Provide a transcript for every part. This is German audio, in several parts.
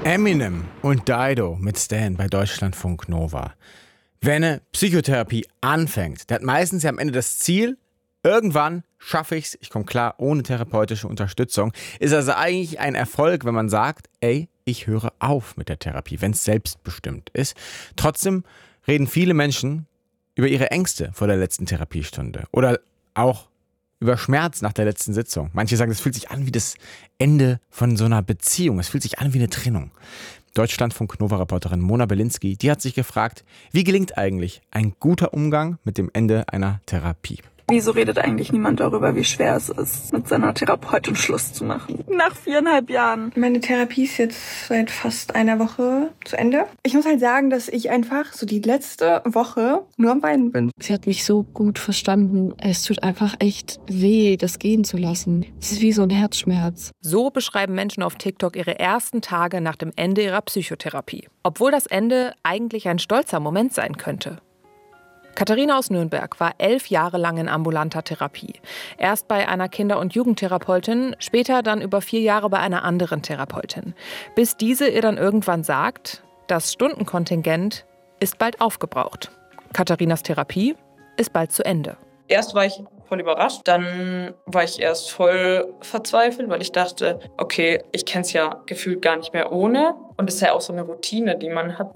Eminem und Dido mit Stan bei Deutschlandfunk Nova. Wer eine Psychotherapie anfängt, der hat meistens ja am Ende das Ziel, irgendwann schaffe ich's, ich komme klar ohne therapeutische Unterstützung. Ist also eigentlich ein Erfolg, wenn man sagt, ey, ich höre auf mit der Therapie, wenn es selbstbestimmt ist. Trotzdem reden viele Menschen über ihre Ängste vor der letzten Therapiestunde oder auch über Schmerz nach der letzten Sitzung. Manche sagen, es fühlt sich an wie das Ende von so einer Beziehung. Es fühlt sich an wie eine Trennung. Deutschlandfunk-Nova-Reporterin Mona Belinsky, die hat sich gefragt, wie gelingt eigentlich ein guter Umgang mit dem Ende einer Therapie? Wieso redet eigentlich niemand darüber, wie schwer es ist, mit seiner Therapeutin Schluss zu machen? Nach 4,5 Jahren. Meine Therapie ist jetzt seit fast einer Woche zu Ende. Ich muss halt sagen, dass ich einfach so die letzte Woche nur am Weinen bin. Sie hat mich so gut verstanden. Es tut einfach echt weh, das gehen zu lassen. Es ist wie so ein Herzschmerz. So beschreiben Menschen auf TikTok ihre ersten Tage nach dem Ende ihrer Psychotherapie. Obwohl das Ende eigentlich ein stolzer Moment sein könnte. Katharina aus Nürnberg war 11 Jahre lang in ambulanter Therapie. Erst bei einer Kinder- und Jugendtherapeutin, später dann über 4 Jahre bei einer anderen Therapeutin. Bis diese ihr dann irgendwann sagt, das Stundenkontingent ist bald aufgebraucht. Katharinas Therapie ist bald zu Ende. Erst war ich voll überrascht, dann war ich erst voll verzweifelt, weil ich dachte, okay, ich kenne es ja gefühlt gar nicht mehr ohne. Und es ist ja auch so eine Routine, die man hat.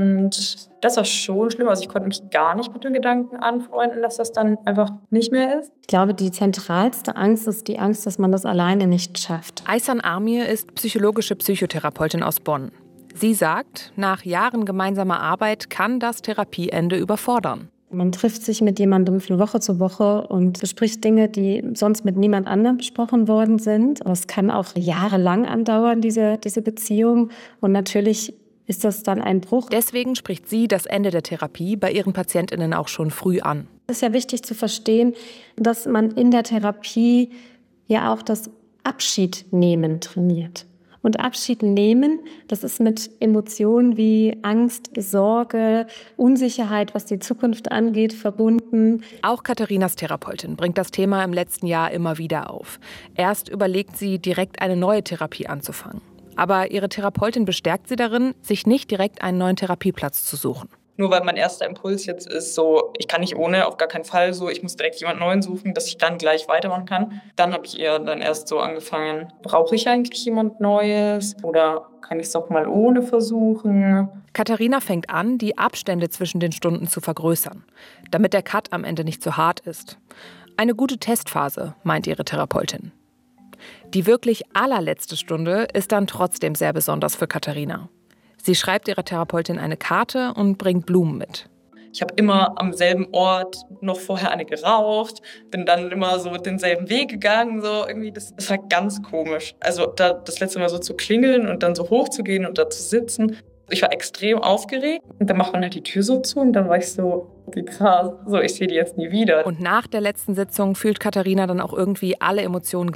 Und das war schon schlimm. Also ich konnte mich gar nicht mit dem Gedanken anfreunden, dass das dann einfach nicht mehr ist. Ich glaube, die zentralste Angst ist die Angst, dass man das alleine nicht schafft. Aysan Amir ist psychologische Psychotherapeutin aus Bonn. Sie sagt, nach Jahren gemeinsamer Arbeit kann das Therapieende überfordern. Man trifft sich mit jemandem von Woche zu Woche und bespricht Dinge, die sonst mit niemand anderem besprochen worden sind. Es kann auch jahrelang andauern, diese Beziehung. Und natürlich ist das dann ein Bruch. Deswegen spricht sie das Ende der Therapie bei ihren PatientInnen auch schon früh an. Es ist ja wichtig zu verstehen, dass man in der Therapie ja auch das Abschiednehmen trainiert. Und Abschied nehmen, das ist mit Emotionen wie Angst, Sorge, Unsicherheit, was die Zukunft angeht, verbunden. Auch Katharinas Therapeutin bringt das Thema im letzten Jahr immer wieder auf. Erst überlegt sie, direkt eine neue Therapie anzufangen. Aber ihre Therapeutin bestärkt sie darin, sich nicht direkt einen neuen Therapieplatz zu suchen. Nur weil mein erster Impuls jetzt ist, so, ich kann nicht ohne, auf gar keinen Fall so, ich muss direkt jemanden Neuen suchen, dass ich dann gleich weitermachen kann. Dann habe ich eher dann erst so angefangen, brauche ich eigentlich jemand Neues oder kann ich es doch mal ohne versuchen? Katharina fängt an, die Abstände zwischen den Stunden zu vergrößern, damit der Cut am Ende nicht zu hart ist. Eine gute Testphase, meint ihre Therapeutin. Die wirklich allerletzte Stunde ist dann trotzdem sehr besonders für Katharina. Sie schreibt ihrer Therapeutin eine Karte und bringt Blumen mit. Ich habe immer am selben Ort noch vorher eine geraucht, bin dann immer so denselben Weg gegangen. So irgendwie das war ganz komisch. Also da das letzte Mal so zu klingeln und dann so hochzugehen und da zu sitzen. Ich war extrem aufgeregt und dann macht man halt die Tür so zu und dann war ich so, wie krass, so ich sehe die jetzt nie wieder. Und nach der letzten Sitzung fühlt Katharina dann auch irgendwie alle Emotionen